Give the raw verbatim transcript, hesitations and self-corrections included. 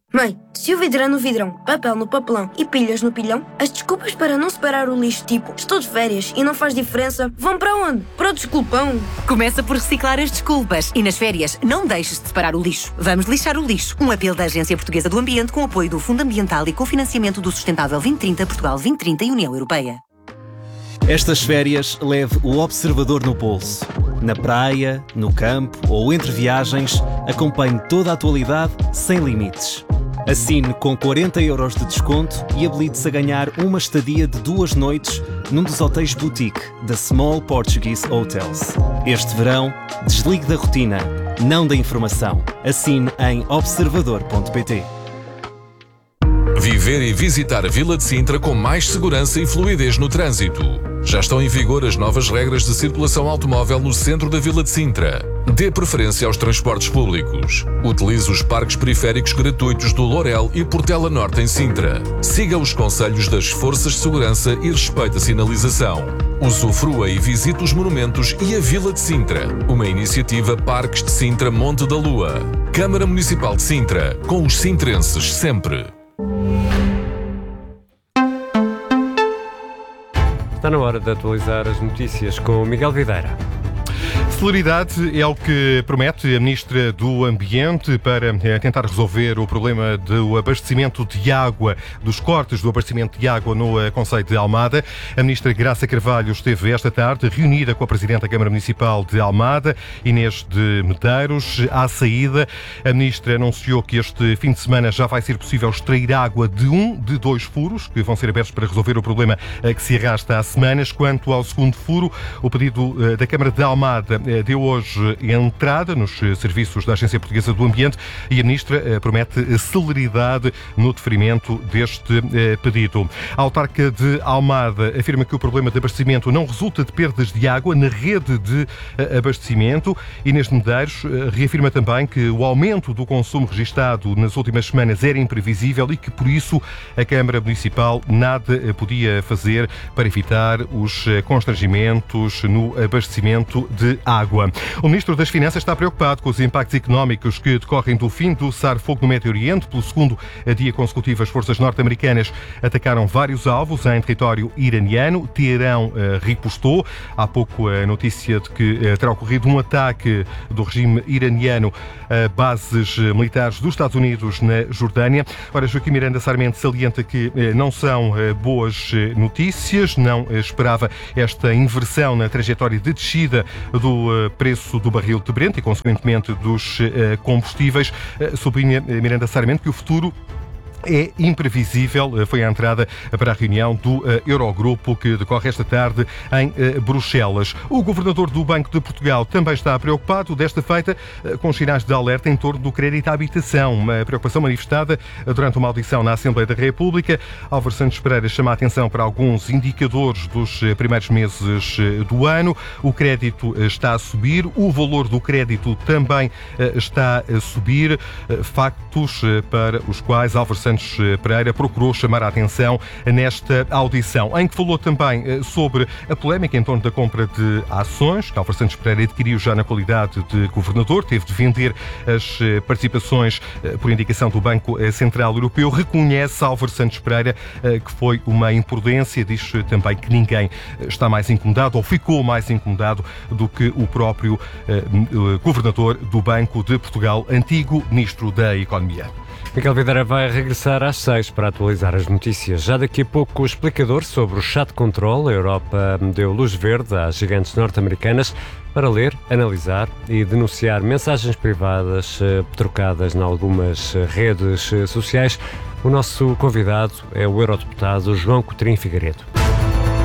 Mãe, se o vidro é no vidrão, papel no papelão e pilhas no pilhão, as desculpas para não separar o lixo, tipo estou de férias e não faz diferença, vão para onde? Para o desculpão? Começa por reciclar as desculpas e nas férias não deixes de separar o lixo. Vamos lixar o lixo. Um apelo da Agência Portuguesa do Ambiente com apoio do Fundo Ambiental e cofinanciamento do Sustentável vinte trinta, Portugal vinte trinta e União Europeia. Estas férias leve o observador no bolso. Na praia, no campo ou entre viagens, acompanhe toda a atualidade sem limites. Assine com quarenta euros de desconto e habilite-se a ganhar uma estadia de duas noites num dos hotéis boutique da Small Portuguese Hotels. Este verão, desligue da rotina, não da informação. Assine em observador ponto pt. Viver e visitar a Vila de Sintra com mais segurança e fluidez no trânsito. Já estão em vigor as novas regras de circulação automóvel no centro da Vila de Sintra. Dê preferência aos transportes públicos. Utilize os parques periféricos gratuitos do Lourel e Portela Norte em Sintra. Siga os conselhos das forças de segurança e respeite a sinalização. Usufrua e visite os monumentos e a Vila de Sintra. Uma iniciativa Parques de Sintra Monte da Lua. Câmara Municipal de Sintra. Com os sintrenses sempre. Está na hora de atualizar as notícias com Miguel Videira. Celeridade é o que promete a Ministra do Ambiente para tentar resolver o problema do abastecimento de água, dos cortes do abastecimento de água no concelho de Almada. A Ministra Graça Carvalho esteve esta tarde reunida com a Presidente da Câmara Municipal de Almada, Inês de Medeiros. À saída, a Ministra anunciou que este fim de semana já vai ser possível extrair água de um de dois furos, que vão ser abertos para resolver o problema que se arrasta há semanas. Quanto ao segundo furo, o pedido da Câmara de Almada deu hoje entrada nos serviços da Agência Portuguesa do Ambiente e a Ministra promete celeridade no deferimento deste pedido. A autarca de Almada afirma que o problema de abastecimento não resulta de perdas de água na rede de abastecimento. Inês de Medeiros reafirma também que o aumento do consumo registado nas últimas semanas era imprevisível e que, por isso, a Câmara Municipal nada podia fazer para evitar os constrangimentos no abastecimento de água. Água. O Ministro das Finanças está preocupado com os impactos económicos que decorrem do fim do cessar-fogo no Médio Oriente. Pelo segundo dia consecutivo, as forças norte-americanas atacaram vários alvos em território iraniano. Teherão uh, ripostou. Há pouco a notícia de que uh, terá ocorrido um ataque do regime iraniano a bases militares dos Estados Unidos na Jordânia. Ora, Joaquim Miranda Sarmento salienta que uh, não são uh, boas notícias. Não uh, esperava esta inversão na trajetória de descida do preço do barril de Brent e, consequentemente, dos combustíveis. Sublinha Miranda Sarmento que o futuro é imprevisível. Foi a entrada para a reunião do Eurogrupo que decorre esta tarde em Bruxelas. O governador do Banco de Portugal também está preocupado, desta feita, com os sinais de alerta em torno do crédito à habitação. Uma preocupação manifestada durante uma audição na Assembleia da República. Álvaro Santos Pereira chama a atenção para alguns indicadores dos primeiros meses do ano. O crédito está a subir, o valor do crédito também está a subir. Factos para os quais Álvaro Santos Pereira procurou chamar a atenção nesta audição, em que falou também sobre a polémica em torno da compra de ações, que Álvaro Santos Pereira adquiriu já na qualidade de governador, teve de vender as participações por indicação do Banco Central Europeu. Reconhece Álvaro Santos Pereira que foi uma imprudência, diz também que ninguém está mais incomodado ou ficou mais incomodado do que o próprio governador do Banco de Portugal, antigo Ministro da Economia. Miguel Videira vai regressar às seis para atualizar as notícias. Já daqui a pouco o explicador sobre o chat control. A Europa deu luz verde às gigantes norte-americanas para ler, analisar e denunciar mensagens privadas eh, trocadas em algumas redes sociais. O nosso convidado é o eurodeputado João Coutinho Figueiredo.